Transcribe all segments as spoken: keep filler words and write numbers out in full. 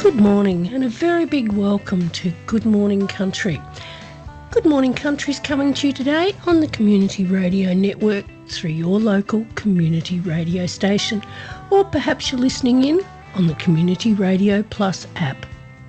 Good morning and a very big welcome to Good Morning Country. Good Morning Country is coming to you today on the Community Radio Network through your local community radio station, or perhaps you're listening in on the Community Radio Plus app.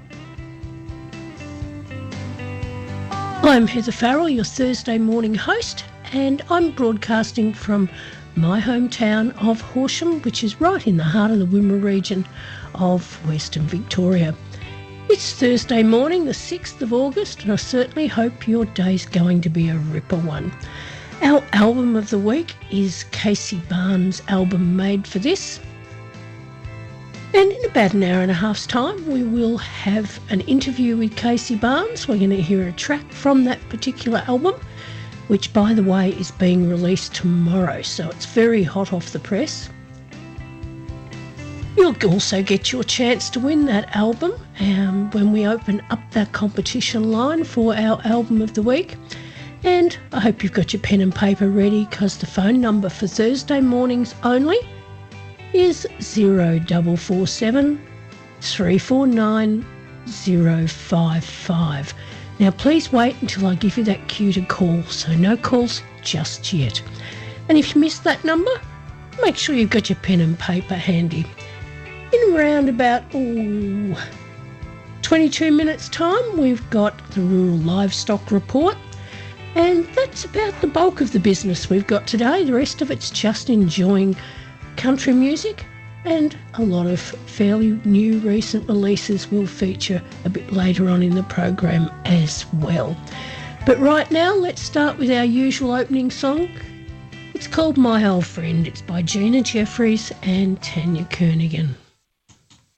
I'm Heather Farrell, your Thursday morning host, and I'm broadcasting from my hometown of Horsham, which is right in the heart of the Wimmera region of Western Victoria. It's Thursday morning, the sixth of August, and I certainly hope your day's going to be a ripper one. Our album of the week is Casey Barnes' album Made for This. And in about an hour and a half's time, we will have an interview with Casey Barnes. We're going to hear a track from that particular album, which, by the way, is being released tomorrow, so it's very hot off the press. You'll also get your chance to win that album um, when we open up that competition line for our album of the week. And I hope you've got your pen and paper ready, because the phone number for Thursday mornings only is zero four four seven, three four nine, zero five five. Now please wait until I give you that cue to call, so no calls just yet. And if you missed that number, make sure you've got your pen and paper handy. In around about ooh, twenty-two minutes time, we've got the Rural Livestock Report, and that's about the bulk of the business we've got today. The rest of it's just enjoying country music, and a lot of fairly new recent releases will feature a bit later on in the program as well. But right now, let's start with our usual opening song. It's called My Old Friend. It's by Gina Jeffries and Tanya Kernaghan.